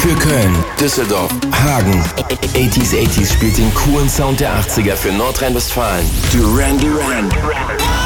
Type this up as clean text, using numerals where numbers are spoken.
Für Köln, Düsseldorf, Hagen. 80s spielt den coolen Sound der 80er für Nordrhein-Westfalen. Duran Duran.